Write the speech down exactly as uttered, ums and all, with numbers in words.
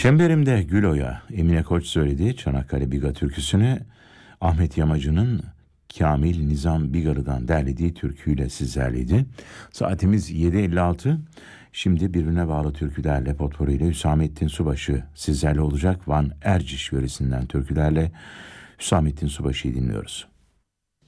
Çemberimde Gül Oya, Emine Koç söyledi Çanakkale Biga türküsünü. Ahmet Yamacı'nın Kamil Nizam Bigarı'dan derlediği türküyle sizlerleydi. Saatimiz yedi elli altı. Şimdi birbirine bağlı türkülerle, potpourriyle Hüsamettin Subaşı sizlerle olacak. Van Erciş yöresinden türkülerle Hüsamettin Subaşı'yı dinliyoruz.